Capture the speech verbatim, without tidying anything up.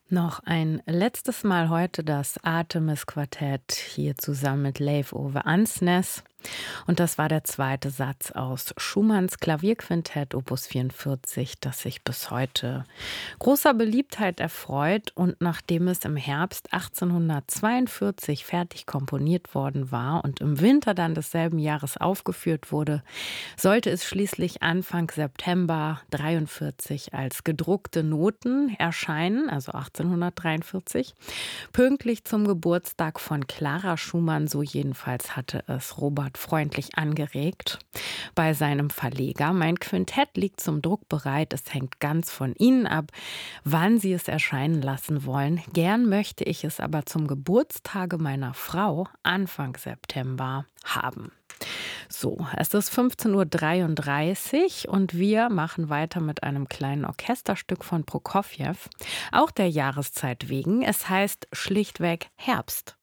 Noch ein letztes Mal heute das Artemis-Quartett hier zusammen mit Leif Ove Ansnes. Und das war der zweite Satz aus Schumanns Klavierquintett Opus vierundvierzig, das sich bis heute großer Beliebtheit erfreut. Und nachdem es im Herbst achtzehnhundertzweiundvierzig fertig komponiert worden war und im Winter dann desselben Jahres aufgeführt wurde, sollte es schließlich Anfang September dreiundvierzig als gedruckte Noten erscheinen, also achtzehnhundertdreiundvierzig, pünktlich zum Geburtstag von Clara Schumann, so jedenfalls hatte es Robert freundlich angeregt bei seinem Verleger. Mein Quintett liegt zum Druck bereit. Es hängt ganz von Ihnen ab, wann Sie es erscheinen lassen wollen. Gern möchte ich es aber zum Geburtstage meiner Frau Anfang September haben. So, es ist fünfzehn Uhr dreiunddreißig und wir machen weiter mit einem kleinen Orchesterstück von Prokofjew, auch der Jahreszeit wegen. Es heißt schlichtweg Herbst.